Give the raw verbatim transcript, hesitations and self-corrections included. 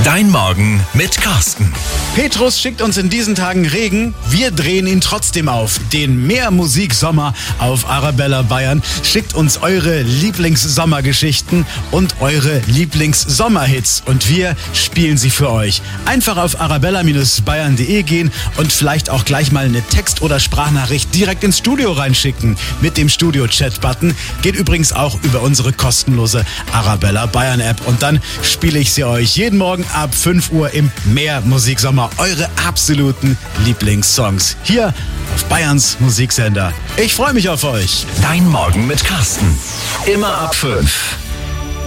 Dein Morgen mit Carsten. Petrus schickt uns in diesen Tagen Regen. Wir drehen ihn trotzdem auf. Den Meermusik-Sommer auf Arabella Bayern. Schickt uns eure Lieblings-Sommergeschichten und eure Lieblings-Sommerhits. Und wir spielen sie für euch. Einfach auf arabella Bindestrich bayern punkt de gehen und vielleicht auch gleich mal eine Text- oder Sprachnachricht direkt ins Studio reinschicken. Mit dem Studio-Chat-Button. Geht übrigens auch über unsere kostenlose Arabella Bayern App. Und dann spiele ich sie euch jeden Morgen ab fünf Uhr im Meermusiksommer. Eure absoluten Lieblingssongs. Hier auf Bayerns Musiksender. Ich freue mich auf euch. Dein Morgen mit Carsten. Immer ab fünf.